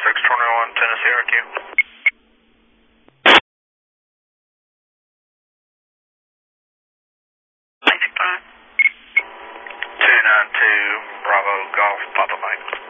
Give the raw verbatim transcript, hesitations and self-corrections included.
six twenty-one, Tennessee R Q. two nine two, Bravo Golf, Papa Mike.